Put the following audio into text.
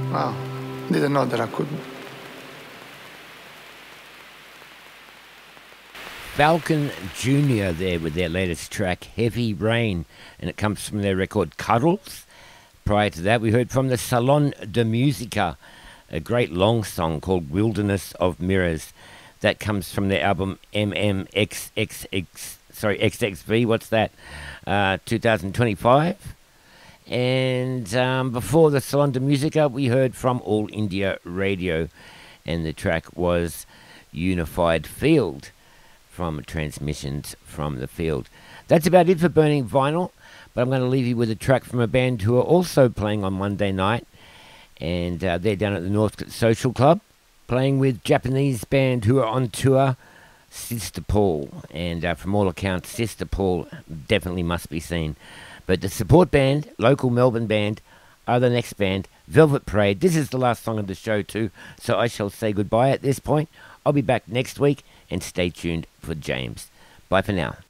Wow. Didn't know that I could. Falcon Jr. there with their latest track, Heavy Rain, and it comes from their record Cuddles. Prior to that, we heard from the Salon de Musica, a great long song called Wilderness of Mirrors. That comes from their album XXV, what's that? 2025. And before the Salon de Musica, we heard from All India Radio, and the track was Unified Field from Transmissions from the Field. That's about it for Burning Vinyl, but I'm going to leave you with a track from a band who are also playing on Monday night, and they're down at the Northcote Social Club, playing with Japanese band who are on tour, Sister Paul. And from all accounts, Sister Paul definitely must be seen. But the support band, local Melbourne band, are the next band, Velvet Parade. This is the last song of the show too, so I shall say goodbye at this point. I'll be back next week, and stay tuned for James. Bye for now.